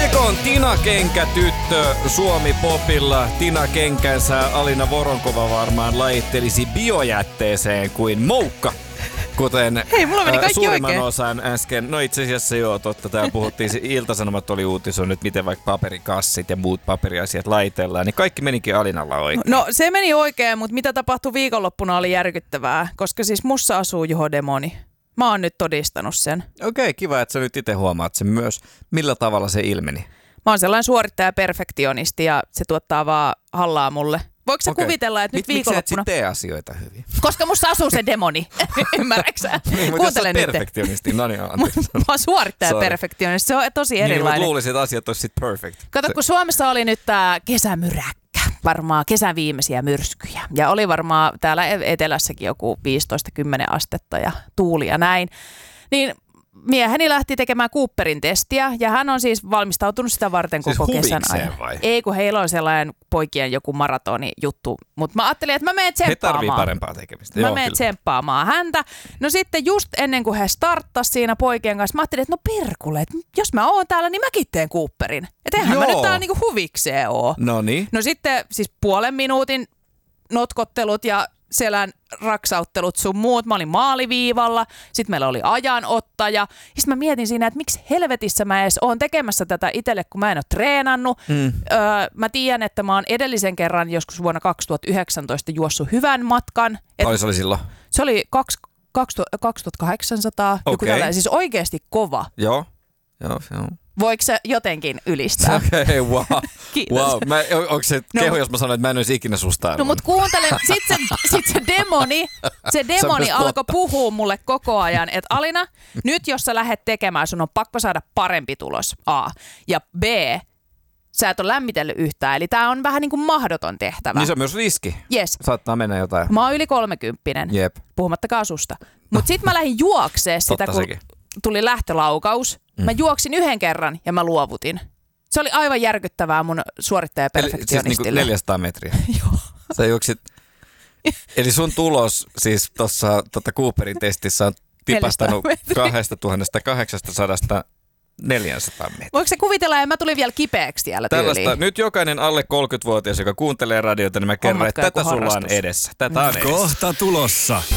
Viikon Tina Kenkä-tyttö Suomi-popilla. Tina Kenkänsä Alina Voronkova varmaan lajittelisi biojätteeseen kuin moukka. Kuten hei, mulla meni kaikki suurimman oikein. osan äsken, no itse asiassa joo, totta, täällä puhuttiin, Ilta-Sanomat oli uutisoinut, miten vaikka paperikassit ja muut paperiasiat laitellaan, niin kaikki menikin Alinalla oikein. No se meni oikein, mutta mitä tapahtui viikonloppuna oli järkyttävää, koska siis mussa asuu Juho Demoni. Mä oon nyt todistanut sen. Okei, kiva, että sä nyt itse huomaat sen myös. Millä tavalla se ilmeni? Mä oon sellainen suorittaja-perfektionisti ja se tuottaa vaan hallaa mulle. Voiko sä kuvitella, että nyt viikonloppuna... Miksi sä et tee asioita hyvin? Koska musta asuu se demoni. Ymmärrätkö sä? Niin, mutta jos sä oot perfektionisti, no niin, anteeksi. Mä oon suorittaja-perfektionisti, se on tosi erilainen. Niin, mutta luulisin, että asiat olisi sit perfect. Kato, kun Suomessa oli nyt tää kesämyräkkä, varmaan kesän viimeisiä myrskyjä. Ja oli varmaan täällä etelässäkin joku 15-10 astetta ja tuuli ja näin. Niin mieheni lähti tekemään Cooperin testiä ja hän on siis valmistautunut sitä varten siis koko kesän ajan. Vai? Ei, kun heillä on sellainen poikien joku maratoni juttu, mutta mä ajattelin, että mä menen tsemppaamaan. He tarvii parempaa tekemistä. Mä menen tsemppaamaan häntä. No sitten just ennen kuin he starttasi siinä poikien kanssa, mä ajattelin, että no perkule, että jos mä oon täällä, niin mäkin teen Cooperin. Että eihän mä nyt täällä niinku huvikseen oo. Noniin. No sitten siis puolen minuutin notkottelut ja selän raksauttelut sun muut. Mä olin maaliviivalla, sitten meillä oli ajanottaja. Sitten mä mietin siinä, että miksi helvetissä mä edes oon tekemässä tätä itselle, kun mä en ole treenannut. Mä tiedän, että mä oon edellisen kerran joskus vuonna 2019 juossut hyvän matkan. Paljon se oli silloin? Se oli 2800, joku tällainen, siis oikeasti kova. Joo. Voiko se jotenkin ylistää? Okei, wow. Kiitos. Wow. Onko se kehu, jos mä sanoin, että mä en olisi ikinä susta arvon? No mut kuuntele, sit se demoni alkoi puhua mulle koko ajan, että Alina, nyt jos sä lähdet tekemään, sun on pakko saada parempi tulos, A. Ja B, sä et ole lämmitellyt yhtään, eli tää on vähän niin kuin mahdoton tehtävä. Niin se on myös riski. Yes. Saattaa mennä jotain. Mä oon yli 30, Jep. puhumattakaan susta. Mut sit mä lähdin juokseen sitä, kun sekin. Tuli lähtölaukaus. Mä juoksin yhden kerran ja mä luovutin. Se oli aivan järkyttävää mun suorittaja-perfektionistille. Siis niin 400 metriä. Joo. Sä juoksit. Eli sun tulos siis tuossa Cooperin testissä on tipastanut 2800 400 metriä. Voiko se kuvitella, että mä tulin vielä kipeäksi siellä tyyliin? Nyt jokainen alle 30-vuotias, joka kuuntelee radiota, niin mä kerron, että tätä sulla on edessä. Tätä on edessä. Kohta tulossa.